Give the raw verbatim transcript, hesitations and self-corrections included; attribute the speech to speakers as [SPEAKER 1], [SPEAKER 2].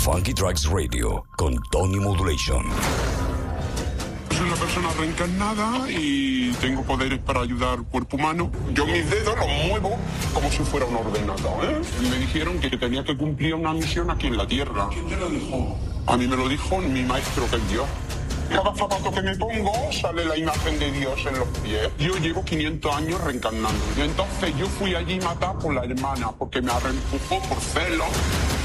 [SPEAKER 1] Funky Tracks Radio con Tony Modulation.
[SPEAKER 2] Soy una persona reencarnada y tengo poderes para ayudar al cuerpo humano. Yo mis dedos los muevo como si fuera un ordenador, ¿eh? Y me dijeron que tenía que cumplir una misión aquí en la Tierra. ¿Quién te lo dijo? A mí me lo dijo mi maestro, que es Dios. Cada zapato que me pongo sale la imagen de Dios en los pies. Yo llevo quinientos años reencarnando. Y entonces yo fui allí matar por la hermana porque me arrempujó por celos.